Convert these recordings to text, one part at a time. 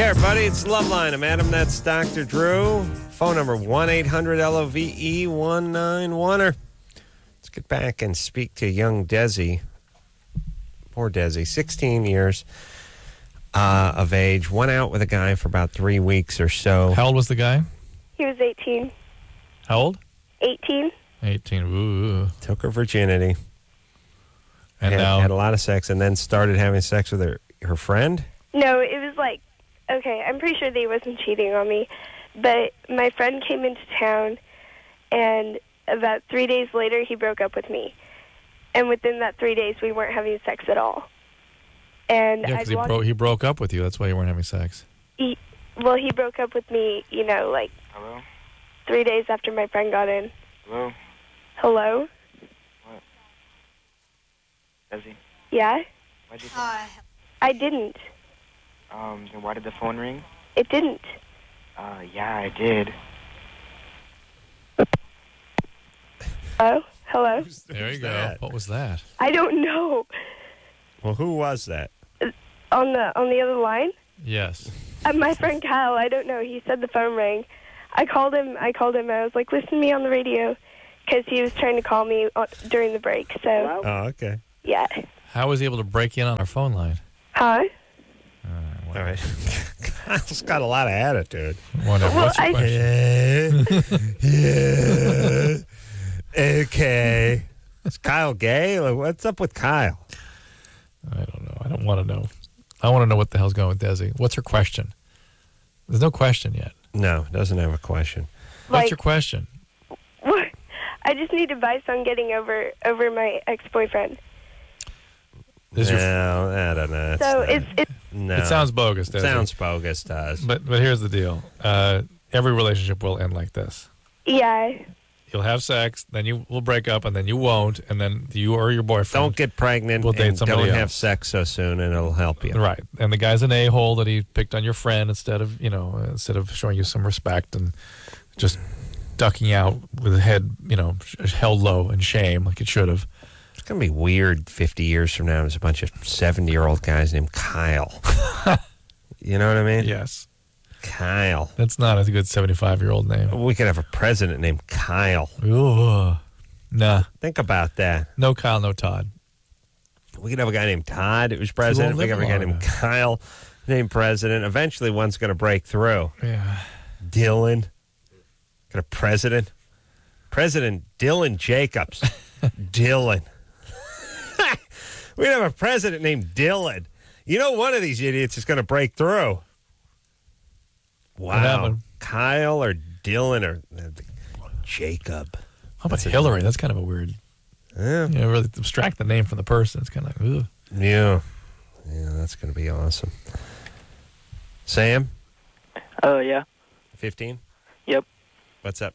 Yeah, everybody, it's Loveline. I'm Adam. That's Dr. Drew. Phone number 1-800-LOVE-191er. Let's get back and speak to young Desi. Poor Desi, 16 years of age. Went out with a guy for about 3 weeks or so. How old was the guy? He was 18. How old? 18. 18. Ooh. Took her virginity. And had now a lot of sex and then started having sex with her friend? No, it was like, okay, I'm pretty sure that he wasn't cheating on me, but my friend came into town, and about 3 days later, he broke up with me. And within that 3 days, we weren't having sex at all. And yeah, because he broke up with you. That's why you weren't having sex. He broke up with me, like Hello? 3 days after my friend got in. Hello? Hello? What? Desi? Yeah? Why'd you I didn't. then why did the phone ring? It didn't. Yeah, I did. Oh, hello? There you go. that? What was that? I don't know. Well, who was that? On the other line? Yes. My friend Kyle, I don't know. He said the phone rang. I called him. I was like, listen to me on the radio, because he was trying to call me during the break. So, Oh, okay. yeah. How was he able to break in on our phone line? Huh? All right. Kyle's got a lot of attitude. Whatever. Well, What's your question? Yeah. Okay. Is Kyle gay? Like, what's up with Kyle? I don't know. I don't want to know. I want to know what the hell's going with Desi. What's her question? There's no question yet. No, doesn't have a question. What's your question? What? I just need advice on getting over my ex-boyfriend. Is your- No, I don't know. So it's No. It sounds bogus, Desi. Sounds bogus to us. But here's the deal. Every relationship will end like this. yeah. You'll have sex, then you will break up, and then you won't, and then you or your boyfriend Don't get pregnant will date and somebody don't else. have sex so soon, and it'll help you. Right. And the guy's an a-hole that he picked on your friend instead of showing you some respect and just ducking out with a head, held low in shame like it should have. It's going to be weird 50 years from now. There's a bunch of 70-year-old guys named Kyle. You know what I mean? Yes. Kyle. That's not a good 75-year-old name. We could have a president named Kyle. Ooh. Nah. Think about that. No Kyle, no Todd. We could have a guy named Todd who's president. We could have a guy named Kyle named president. Eventually, one's going to break through. Yeah. Dylan. Got a president. President Dylan Jacobs. Dylan. We have a president named Dylan. You know, one of these idiots is going to break through. Wow. happened? Kyle or Dylan or Jacob. How about Hillary? That's kind of a weird. Yeah. Really abstract the name from the person. It's kind of like, ugh. Yeah. Yeah, that's going to be awesome. Sam? Oh, yeah. 15? Yep. What's up?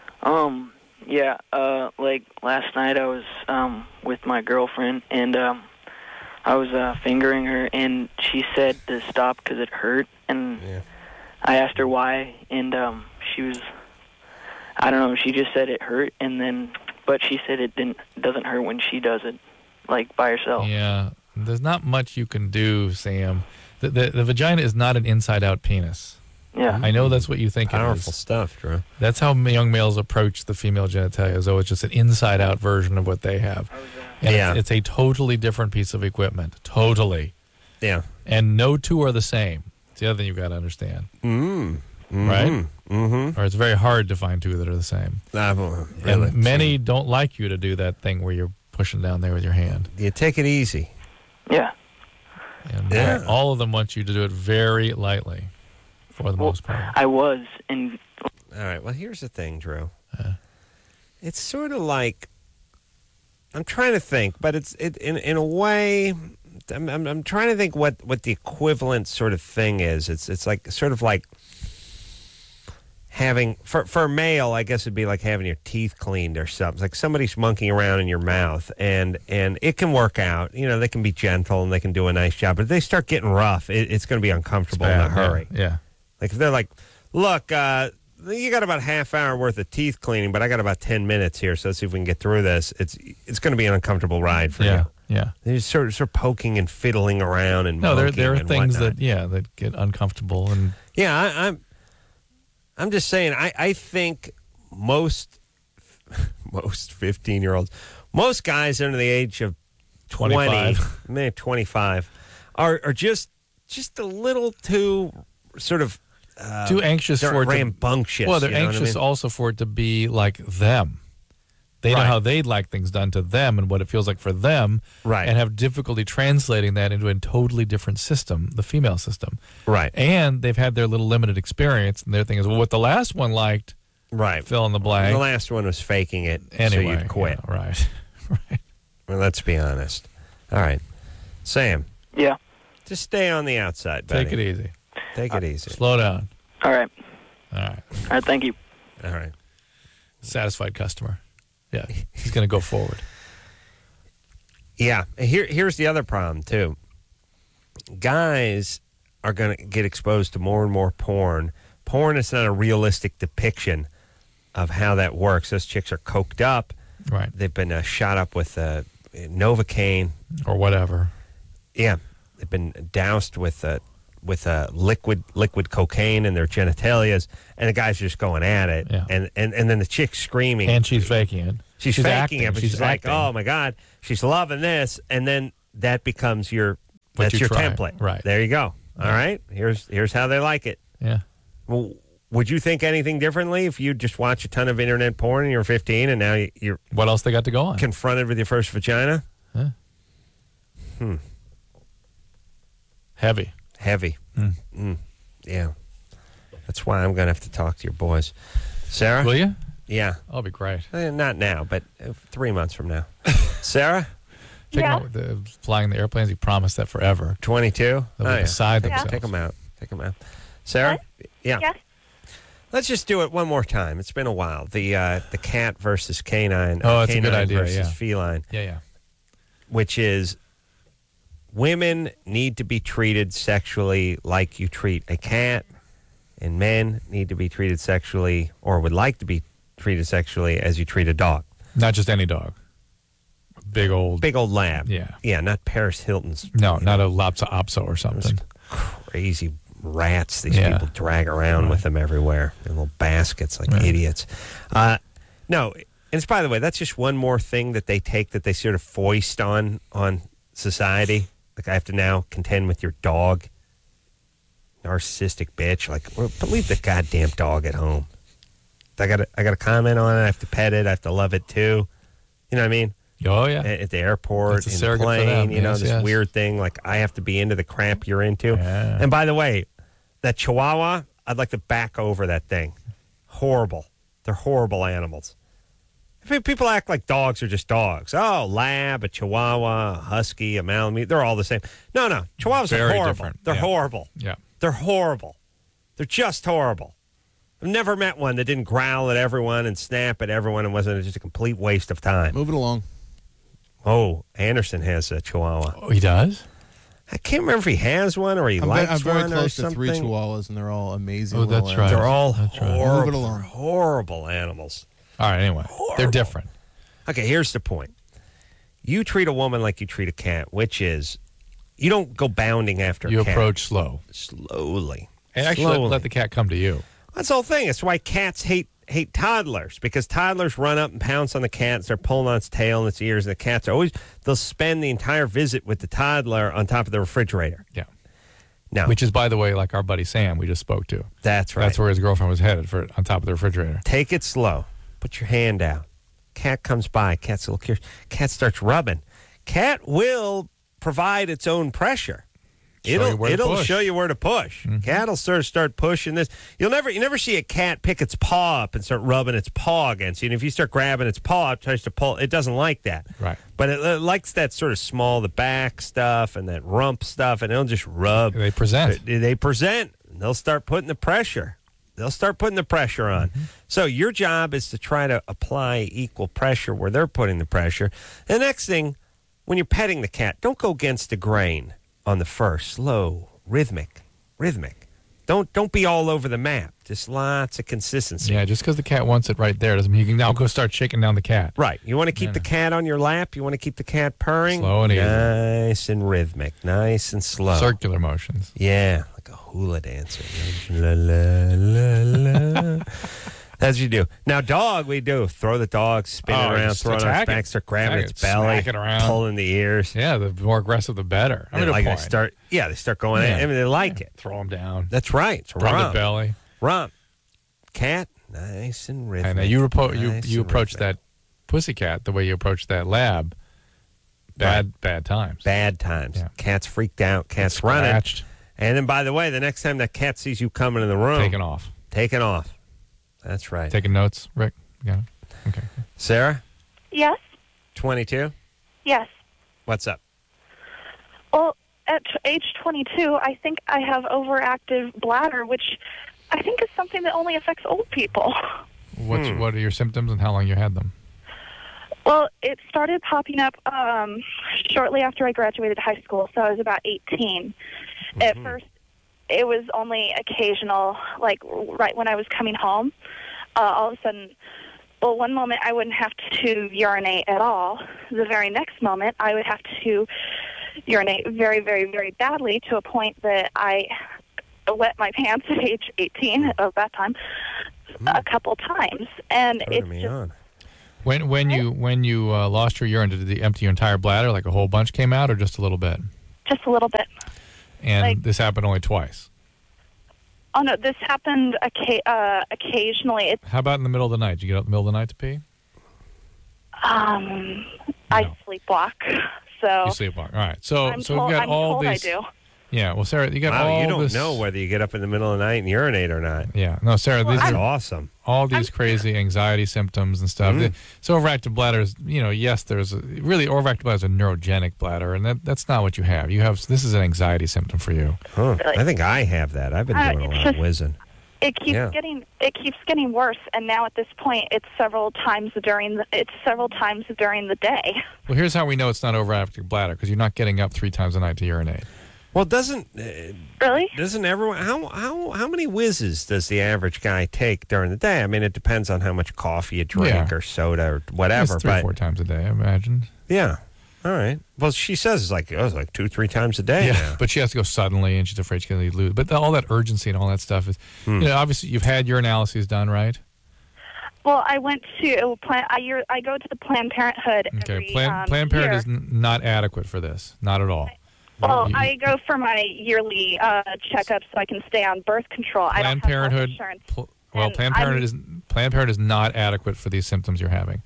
Yeah, like last night I was, with my girlfriend, and, I was, fingering her, and she said to stop because it hurt, and Yeah. I asked her why, and, she was, I don't know, she just said it hurt, and then, but she said it doesn't hurt when she does it, like, by herself. Yeah. There's not much you can do, Sam. The vagina is not an inside-out penis. Yeah. I know that's what you think it Powerful is. stuff, Drew. That's how young males approach the female genitalia, as though it's just an inside-out version of what they have. And Yeah. it's a totally different piece of equipment. Totally. Yeah. And no two are the same. It's the other thing you've got to understand. Right? Mm-hmm. Or it's very hard to find two that are the same. Really. And many don't like you to do that thing where you're pushing down there with your hand. You take it easy. Yeah. And Yeah. all of them want you to do it very lightly, for the most part. I was, and All right. Well, here's the thing, Drew. It's sort of like, I'm trying to think, but it's in a way. I'm trying to think what the equivalent sort of thing is. It's like sort of like having for a male, I guess it'd be like having your teeth cleaned or something. It's like somebody's monkeying around in your mouth, and it can work out. You know, they can be gentle and they can do a nice job, but if they start getting rough, it's going to be uncomfortable in a hurry. Yeah. Like if they're like, look, you got about half hour worth of teeth cleaning, but I got about 10 minutes here, so let's see if we can get through this. It's going to be an uncomfortable ride for you. Yeah. They're just sort of poking and fiddling around and No, there are and things whatnot. that get uncomfortable and Yeah, I'm just saying. I think most 15-year-olds, most guys under the age of 25. maybe 25, are just a little too sort of too anxious they're for it rambunctious. Well, they're you know what I anxious mean? also for it to be like them. They know Right. how they'd like things done to them and what it feels like for them, Right. and have difficulty translating that into a totally different system, the female system. Right. And they've had their little limited experience, and their thing is, well, what the last one liked, Right. fill in the blank. The last one was faking it, Anyway, so you'd quit. yeah, right. Right. Well, let's be honest. All right, Sam, Yeah. just stay on the outside, buddy. Take it easy. Take it easy. Slow down. All right. All right. All right. Thank you. All right. Satisfied customer. Yeah, he's going to go forward. Yeah. Here's the other problem too. Guys are going to get exposed to more and more porn. Porn is not a realistic depiction of how that works. Those chicks are coked up. Right. They've been shot up with Novocaine. Or whatever. Yeah, they've been doused with liquid cocaine in their genitalias, and the guys are just going at it. Yeah. And then the chick's screaming. And she's faking it. She's faking acting. it, but she's like, acting. oh my God, she's loving this. And then that becomes What that's you your try. template. Right. There you go. All right. Here's how they like it. Yeah. Well, would you think anything differently if you just watch a ton of internet porn and you're 15 and now you're What else they got to go on? confronted with your first vagina? Heavy. Heavy. Yeah. That's why I'm going to have to talk to your boys. Sarah? Will you? Yeah. That'll be great. Not now, but 3 months from now. Sarah? Take Yeah. them out with the flying the airplanes. He promised that forever. 22? They'll be beside Yeah. themselves. Take them out. Take them out. Sarah? Yeah. Yes. Let's just do it one more time. It's been a while. The cat versus canine. Oh, that's a good canine idea, versus yeah. feline, Yeah. which is women need to be treated sexually like you treat a cat, and men need to be treated sexually, or would like to be treated sexually as you treat a dog. Not just any dog. Big old. Big old lab. Yeah. Yeah, not Paris Hilton's No, not a Lhasa Apso or something. crazy rats these Yeah. people drag around with them everywhere in little baskets like idiots. No, and it's, by the way, that's just one more thing that they take that they sort of foist on society. Like, I have to now contend with your dog. Narcissistic bitch. Like, well, but leave the goddamn dog at home. I got to comment on it. I have to pet it. I have to love it too. You know what I mean? Oh, yeah. At the airport, It's a in the surrogate for plane, them. you know, Yes, this yes. weird thing. Like, I have to be into the crap you're into. Yeah. And by the way, that Chihuahua, I'd like to back over that thing. Horrible. They're horrible animals. I mean, people act like dogs are just dogs. Oh, lab, a Chihuahua, a husky, a Malamute, they're all the same. No. Chihuahuas are Very horrible. different. They're Yeah. horrible. Yeah. They're horrible. They're just horrible. I've never met one that didn't growl at everyone and snap at everyone and wasn't just a complete waste of time. Move it along. Oh, Anderson has a Chihuahua. Oh, he does? I can't remember if he has one or he I'm likes very one or close to 3 something. chihuahuas, and they're all amazing. Oh, little that's right. animals. They're all That's right. Move it horrible, along. horrible animals. All right, anyway. They're different. Okay, here's the point. You treat a woman like you treat a cat, which is you don't go bounding after You a cat. approach slow. Slowly. And actually Slowly. let the cat come to you. That's the whole thing. That's why cats hate toddlers, because toddlers run up and pounce on the cat, start pulling on its tail and its ears, and the cats are always, they'll spend the entire visit with the toddler on top of the refrigerator. Yeah. No, Which is, by the way, like our buddy Sam we just spoke to. that's right. That's where his girlfriend was headed, for on top of the refrigerator. Take it slow. Put your hand out. Cat comes by. Cat's a little curious. Cat starts rubbing. Cat will provide its own pressure. Show you where to It'll push. show you where to push. Cat will start pushing this. You never see a cat pick its paw up and start rubbing its paw against you. And if you start grabbing its paw, it tries to pull. It doesn't like that. Right. But it likes that sort of small, the back stuff and that rump stuff, and it'll just rub. They present. They present. They'll start putting the pressure. They'll start putting the pressure on. So your job is to try to apply equal pressure where they're putting the pressure. The next thing, when you're petting the cat, don't go against the grain on the fur. Slow, rhythmic. Don't be all over the map. Just lots of consistency. Yeah, just because the cat wants it right there doesn't mean you can now go start shaking down the cat. Right. You want to keep the cat on your lap? You want to keep the cat purring? Slow and easy. Nice and rhythmic. Nice and slow. Circular motions. Yeah, like a hula dancer. La, la, la, la. That's what you do. Now, dog, we do. Throw the dog, spin it around, just throw it on its attack back, it. start grabbing Attack its it, belly, smack it around. pulling the ears. Yeah, the more aggressive, the better. I mean, Like a they point. start going at it. I mean, they like it. Throw them down. That's right. It's Rub the romp. belly. Romp. Cat, nice and rhythmic. And you approach that pussycat the way you approach that lab. Bad times. Bad times. Yeah. Cat's freaked out. Cat's running. Scratched. And then, by the way, the next time that cat sees you coming in the room, Taking off. That's right. Taking notes, Rick? You got it? Okay. Sarah, Yes. 22. Yes. What's up? Well, at age 22, I think I have overactive bladder, which I think is something that only affects old people. What are your symptoms and how long you had them? Well, it started popping up shortly after I graduated high school, so I was about 18. At first, it was only occasional, like right when I was coming home. All of a sudden, well, one moment I wouldn't have to urinate at all. The very next moment, I would have to urinate very, very, very badly to a point that I wet my pants at age 18 of that time a couple times. And it's just... When you lost your urine, did it empty your entire bladder, like a whole bunch came out, or just a little bit? Just a little bit. And this happened only twice? Oh, no, this happened occasionally. How about in the middle of the night? Did you get up in the middle of the night to pee? I sleepwalk. So you sleepwalk. All right. So I'm we've told, got I'm all told these. I do. Yeah. Well, Sarah, you got all you don't this. know whether you get up in the middle of the night and urinate or not. Yeah. No, Sarah, these That's are awesome. all these crazy anxiety symptoms and stuff. So overactive bladder is, yes, really overactive bladder is a neurogenic bladder, and that's not what you have. This is an anxiety symptom for you. Huh. Really? I think I have that. I've been doing a lot of whizzing. It keeps getting worse, and now at this point, it's several times during the day. Well, here's how we know it's not overactive bladder, because you're not getting up 3 times a night to urinate. Well, Really? doesn't everyone? How many whizzes does the average guy take during the day? I mean, it depends on how much coffee you drink or soda or whatever. It's 3 or 4 times a day, I imagine. Yeah. All right. Well, she says it's like 2-3 times a day. Yeah, now. but she has to go suddenly, and she's afraid she's going to lose. But all that urgency and all that stuff is, obviously you've had your analyses done, right? Well, I went to I go to the Planned Parenthood. Okay, Every, Planned Parenthood year. is not adequate for this, not at all. Well, I go for my yearly checkup so I can stay on birth control. I don't have health insurance. Planned Parenthood is not adequate for these symptoms you're having.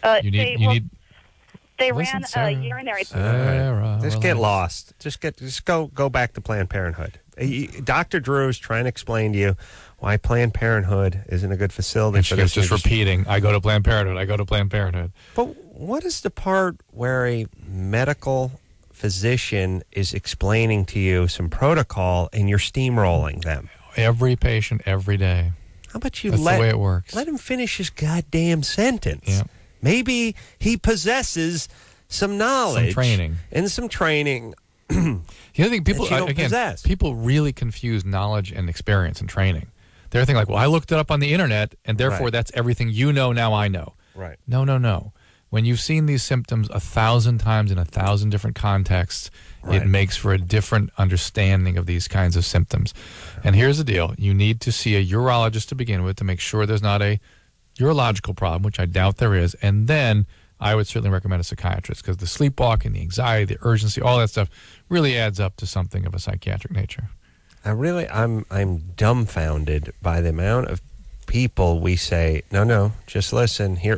They Listen, ran Sarah, a urinary. Sarah, Just get lost. Just go back to Planned Parenthood. Dr. Drew is trying to explain to you why Planned Parenthood isn't a good facility And for she this. goes just repeating, I go to Planned Parenthood, I go to Planned Parenthood. But what is the part where a medical physician is explaining to you some protocol and you're steamrolling them? Every patient, every day. How about you That's the way it works. let him finish his goddamn sentence? Yeah. Maybe he possesses some knowledge. Some training. And some training. The other thing, people that you don't possess. people really confuse knowledge and experience and training. They're thinking like, well, I looked it up on the internet, and therefore that's everything you know now I know. Right. No. When you've seen these symptoms 1,000 times in 1,000 different contexts, it makes for a different understanding of these kinds of symptoms. And here's the deal. You need to see a urologist to begin with to make sure there's not a urological problem, which I doubt there is, and then I would certainly recommend a psychiatrist, because the sleepwalking, the anxiety, the urgency, all that stuff really adds up to something of a psychiatric nature. I'm dumbfounded by the amount of people we say, no, just listen here.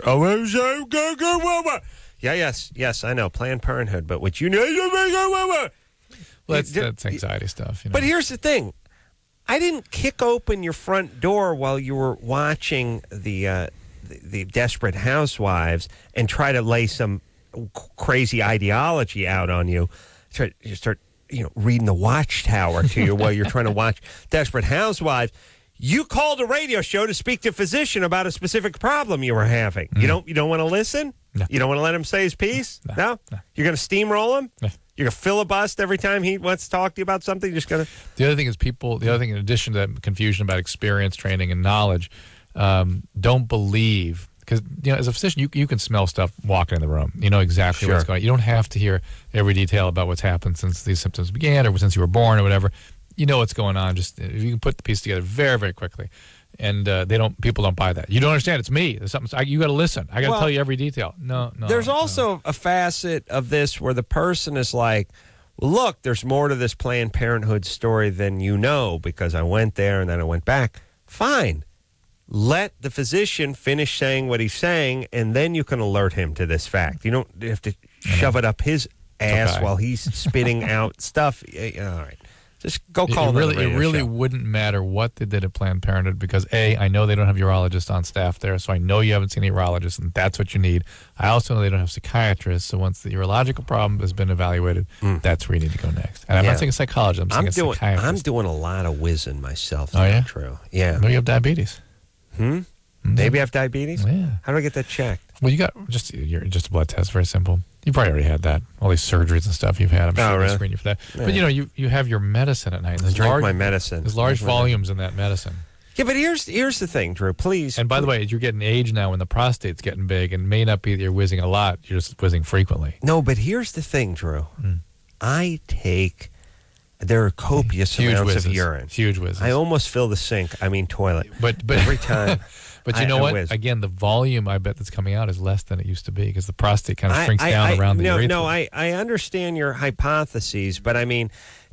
Yes, I know, Planned Parenthood, but what you know. Well, that's anxiety stuff. But here's the thing. I didn't kick open your front door while you were watching the Desperate Housewives and try to lay some crazy ideology out on you. You start reading the Watchtower to you while you're trying to watch Desperate Housewives. You called a radio show to speak to a physician about a specific problem you were having. You don't want to listen? No. You don't want to let him say his piece? No? You're going to steamroll him? You're going to filibust every time he wants to talk to you about something? You're just going to... The other thing is the other thing in addition to that confusion about experience, training, and knowledge, don't believe, because as a physician, you can smell stuff walking in the room. You know exactly what's going on. You don't have to hear every detail about what's happened since these symptoms began or since you were born or whatever. You know what's going on. Just if you can put the piece together very, very quickly. And people don't buy that. You don't understand. It's me. There's something. You got to listen. I got to tell you every detail. No. There's also a facet of this where the person is like, well, look, there's more to this Planned Parenthood story than you know because I went there and then I went back. Fine. Let the physician finish saying what he's saying, and then you can alert him to this fact. You don't have to shove it up his ass while he's spitting out stuff. All right. Just go call them. It really wouldn't matter what they did at Planned Parenthood because, A, I know they don't have urologists on staff there, so I know you haven't seen a urologist, and that's what you need. I also know they don't have psychiatrists, so once the urological problem has been evaluated, that's where you need to go next. And I'm not saying psychologist, I'm saying psychiatrist. I'm doing a lot of whizzing myself. Oh, yeah? True. Yeah. Maybe you have diabetes. Maybe I have diabetes? Yeah. How do I get that checked? Well, you got just a blood test, very simple. You probably already had that. All these surgeries and stuff you've had. I'm sure they screen you for that. Yeah. But you have your medicine at night. I drink my medicine. There's large volumes in that medicine. Yeah, but here's the thing, Drew. Please. And by the way, you're getting age now when the prostate's getting big, and it may not be that you're whizzing a lot. You're just whizzing frequently. No, but here's the thing, Drew. There are copious amounts of urine. Huge whizzes. I almost fill the sink. I mean toilet. But every time. But you know what? Whiz. Again, the volume I bet that's coming out is less than it used to be because the prostate kind of shrinks down around the urethra. No, I understand your hypotheses, but I mean,